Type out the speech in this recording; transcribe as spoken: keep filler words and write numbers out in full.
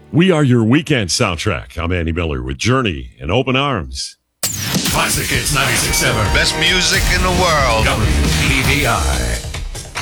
We are your weekend soundtrack. I'm Andy Miller with Journey and Open Arms. Classic Hits ninety-six point seven. Best music in the world. W E V I.